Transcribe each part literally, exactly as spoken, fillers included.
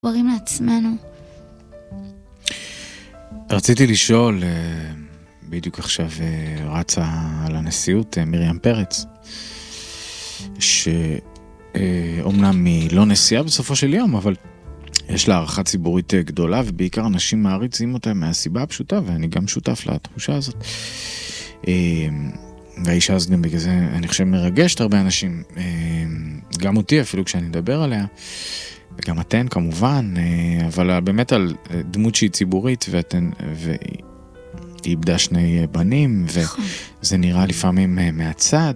דברים לעצמנו. רציתי לשאול, בדיוק עכשיו רצה על הנשיאות מרים פרץ, שאומנם היא לא נשיאה בסופו של יום, אבל יש לה הערכה ציבורית גדולה, ובעיקר אנשים מעריצים אותה מהסיבה הפשוטה, ואני גם שותף לתחושה הזאת. והאישה הזאת גם בגלל זה, אני חושב, מרגשת הרבה אנשים, גם אותי אפילו כשאני אדבר עליה, וגם אתן כמובן, אבל באמת על דמות שהיא ציבורית, ואתן, והיא איבדה שני בנים, וזה נראה לפעמים מהצד,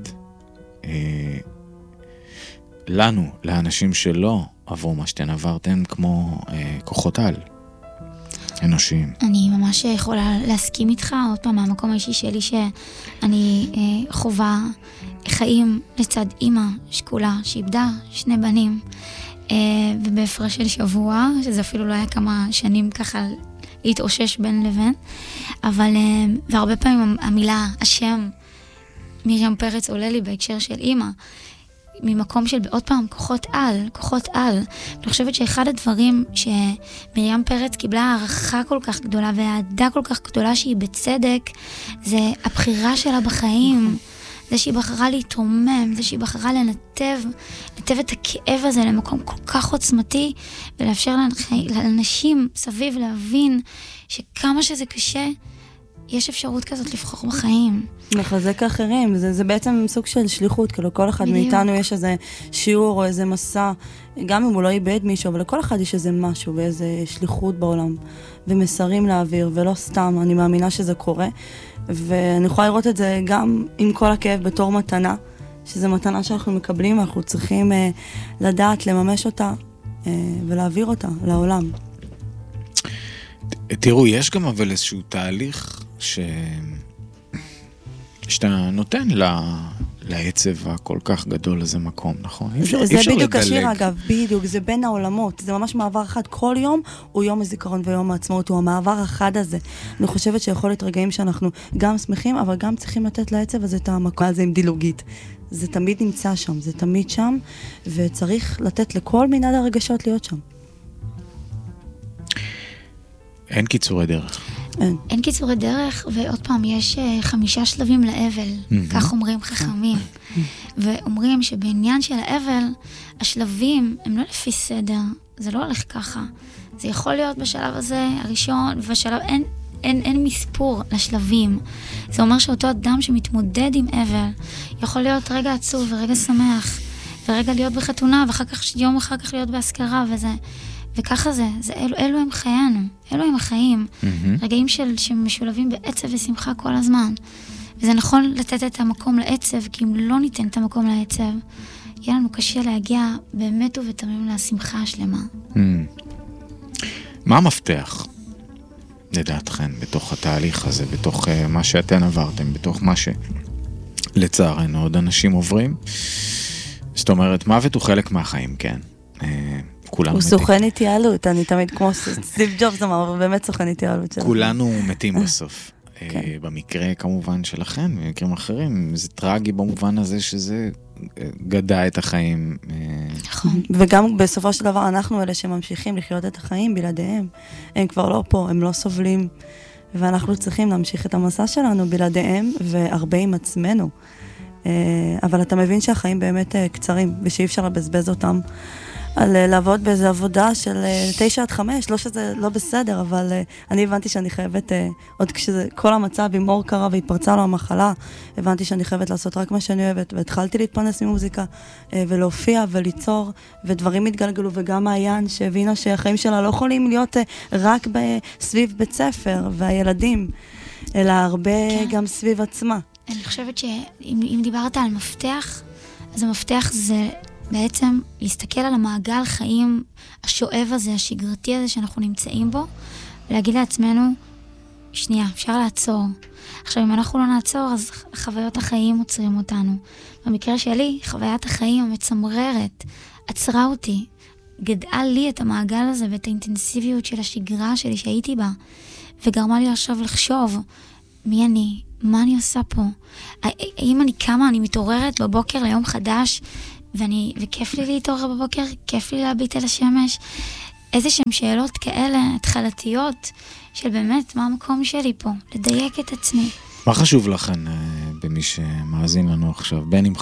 לנו, לאנשים שלא עברו מה שאתן עברתן, כמו כוחות על, אנושיים. אני ממש יכולה להסכים איתך, עוד פעם, מהמקום האישי שלי, שאני חובה חיים לצד אימא שקולה, שאיבדה שני בנים, ובהפרש של שבוע, שזה אפילו לא היה כמה שנים ככה להתאושש בין לבין, אבל, והרבה פעמים המילה, השם, מרים פרץ עולה לי בהקשר של אימא, ממקום של עוד פעם, כוחות על, כוחות על. אני חושבת שאחד הדברים שמרים פרץ קיבלה הערכה כל כך גדולה, והעדה כל כך גדולה שהיא בצדק, זה הבחירה שלה בחיים. זה שהיא בחרה להתרומם, זה שהיא בחרה לנתב, לנתב את הכאב הזה למקום כל כך עוצמתי, ולאפשר לאנשים סביב להבין שכמה שזה קשה, יש אפשרות כזאת לבחור בחיים. לחזק אחרים, זה, זה בעצם סוג של שליחות, כאילו כל אחד בדיוק. מאיתנו יש איזה שיעור או איזה מסע, גם אם הוא לא איבד מישהו, אבל לכל אחד יש איזה משהו ואיזה שליחות בעולם, ומסרים להעביר, ולא סתם, אני מאמינה שזה קורה, ואני יכולה לראות את זה גם עם כל הכאב בתור מתנה, שזו מתנה שאנחנו מקבלים, ואנחנו צריכים אה, לדעת, לממש אותה, אה, ולהעביר אותה לעולם. תראו, יש גם אבל איזשהו תהליך ש... שאתה נותן לה... לעצב הכל כך גדול לזה מקום, נכון? זה, אפשר, זה אפשר בדיוק לדלג. השיר אגב, בדיוק, זה בין העולמות, זה ממש מעבר אחד, כל יום הוא יום הזיכרון ויום העצמאות, הוא המעבר אחד הזה. אני חושבת שיכול להיות רגעים שאנחנו גם שמחים, אבל גם צריכים לתת לעצב הזה את המקום הזה עם דילוגית. זה תמיד נמצא שם, זה תמיד שם, וצריך לתת לכל מנעד הרגשות להיות שם. אין קיצורי דרך. אין. אין קיצורי דרך, ועוד פעם, יש uh, חמישה שלבים לאבל, mm-hmm. כך אומרים חכמים. Mm-hmm. ואומרים שבעניין של האבל, השלבים הם לא לפי סדר, זה לא הולך ככה. זה יכול להיות בשלב הזה הראשון, ובשלב אין, אין, אין מספור לשלבים. זה אומר שאותו אדם שמתמודד עם אבל, יכול להיות רגע עצוב ורגע שמח, ורגע להיות בחתונה, ואחר כך, יום אחר כך להיות בהשכרה, וזה... וככה זה, זה אלו, אלו הם חיינו, אלו הם החיים, mm-hmm. רגעים של, שמשולבים בעצב ושמחה כל הזמן. וזה נכון לתת את המקום לעצב, כי אם לא ניתן את המקום לעצב, יהיה לנו קשה להגיע באמת ובתמים לשמחה השלמה. Mm. מה המפתח, לדעתכן, בתוך התהליך הזה, בתוך uh, מה שאתן עברתם, בתוך מה שלצערנו עוד אנשים עוברים? זאת אומרת, מוות הוא חלק מהחיים, כן. Uh, הוא סוכן התייעלות, אני תמיד כמו סטיב ג'ובס אמר, אבל באמת סוכן התייעלות שלנו. כולנו מתים בסוף. במקרה כמובן שלכם, במקרים אחרים, זה טרגי במובן הזה שזה גדע את החיים. וגם בסופו של דבר אנחנו אלה שממשיכים לחיות את החיים בלעדיהם. הם כבר לא פה, הם לא סובלים, ואנחנו צריכים להמשיך את המסע שלנו בלעדיהם, והרבה עם עצמנו. אבל אתה מבין שהחיים באמת קצרים, ושאי אפשר לבזבז אותם. על לעבוד באיזו עבודה של תשע עד חמש, לא שזה לא בסדר, אבל אני הבנתי שאני חייבת, עוד כשזה כל המצב עם אור קרה והתפרצה לו המחלה, הבנתי שאני חייבת לעשות רק מה שאני אוהבת, והתחלתי להתפרנס ממוזיקה, ולהופיע וליצור, ודברים התגלגלו, וגם מעיין שהבינה שהחיים שלה לא יכולים להיות רק סביב בית ספר והילדים, אלא הרבה כן. גם סביב עצמה. אני חושבת שאם דיברת על מפתח, אז המפתח זה... בעצם להסתכל על המעגל חיים השואב הזה, השגרתי הזה שאנחנו נמצאים בו, ולהגיד לעצמנו, שנייה, אפשר לעצור. עכשיו, אם אנחנו לא נעצור, אז חוויות החיים עוצרים אותנו. במקרה שלי, חוויית החיים המצמררת עצרה אותי, גדעה לי את המעגל הזה ואת האינטנסיביות של השגרה שלי שהייתי בה, וגרמה לי עכשיו לחשוב, מי אני? מה אני עושה פה? האם אני קמה, אני מתעוררת בבוקר ליום חדש, ואני, וכיף לי להתעורר בבוקר, כיף לי להביט על השמש, איזה שהן שאלות כאלה התחלתיות, של באמת מה המקום שלי פה, לדייק את עצמי. מה חשוב לכן במי שמאזין לנו עכשיו, בין אם